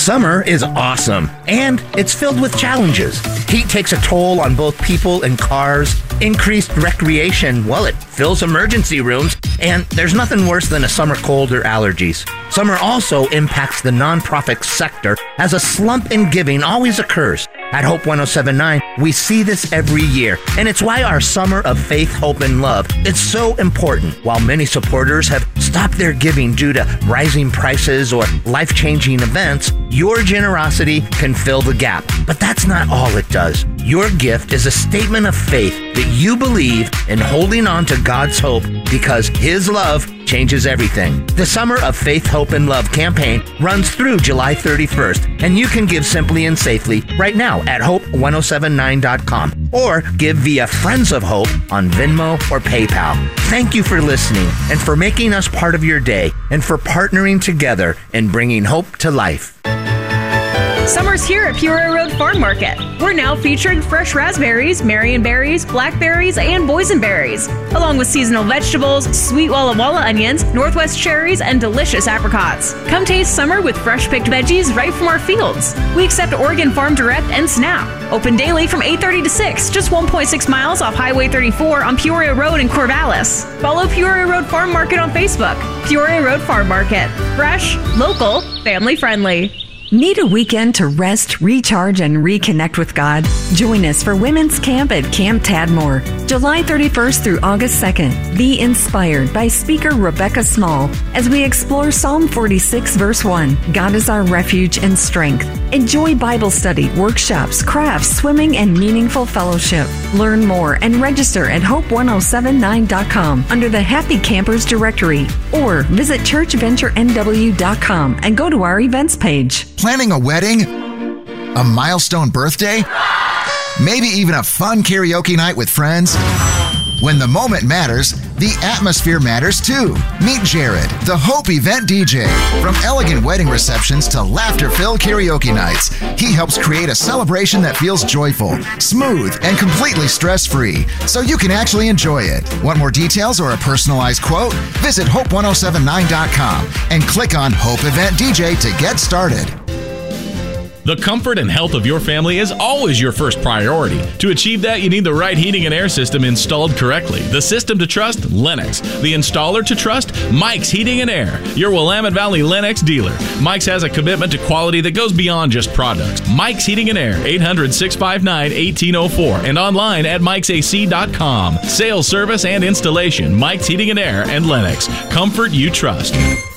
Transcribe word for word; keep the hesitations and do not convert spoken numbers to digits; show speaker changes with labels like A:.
A: Summer is awesome, and it's filled with challenges. Heat takes a toll on both people and cars. Increased recreation, well, it fills emergency rooms, and there's nothing worse than a summer cold or allergies. Summer also impacts the nonprofit sector as a slump in giving always occurs. At Hope one oh seven point nine, we see this every year, and it's why our Summer of Faith, Hope, and Love is so important. While many supporters have stopped their giving due to rising prices or life-changing events, your generosity can fill the gap. But that's not all it does. Your gift is a statement of faith that you believe in holding on to God's hope because His love changes everything. The Summer of Faith, Hope, and Love campaign runs through July thirty-first, and you can give simply and safely right now at hope ten seventy-nine dot com or give via Friends of Hope on Venmo or PayPal. Thank you for listening and for making us part of your day and for partnering together in bringing hope to life.
B: Summer's here at Peoria Road Farm Market. We're now featuring fresh raspberries, Marion berries, blackberries, and boysenberries, along with seasonal vegetables, sweet Walla Walla onions, Northwest cherries, and delicious apricots. Come taste summer with fresh-picked veggies right from our fields. We accept Oregon Farm Direct and SNAP. Open daily from eight thirty to six, just one point six miles off Highway thirty-four on Peoria Road in Corvallis. Follow Peoria Road Farm Market on Facebook. Peoria Road Farm Market. Fresh, local, family-friendly.
C: Need a weekend to rest, recharge, and reconnect with God? Join us for Women's Camp at Camp Tadmore, July thirty-first through August second. Be inspired by speaker Rebecca Small as we explore Psalm forty-six, verse one. God is our refuge and strength. Enjoy Bible study, workshops, crafts, swimming, and meaningful fellowship. Learn more and register at hope ten seventy-nine dot com under the Happy Campers directory or visit church venture n w dot com and go to our events page.
D: Planning a wedding? A milestone birthday? Maybe even a fun karaoke night with friends? When the moment matters, the atmosphere matters too. Meet Jared, the Hope event D J. From elegant wedding receptions to laughter-filled karaoke nights, he helps create a celebration that feels joyful, smooth, and completely stress-free, so you can actually enjoy it. Want more details or a personalized quote? Visit hope ten seventy-nine dot com and click on Hope Event D J to get started.
E: The comfort and health of your family is alwawills your first priority. To achieve that, you need the right heating and air system installed correctly. The system to trust? Lennox. The installer to trust? Mike's Heating and Air, your Willamette Valley Lennox dealer. Mike's has a commitment to quality that goes beyond just products. Mike's Heating and Air, eight hundred, six five nine, one eight zero four, and online at mikes a c dot com. Sales, service, and installation, Mike's Heating and Air and Lennox. Comfort you trust.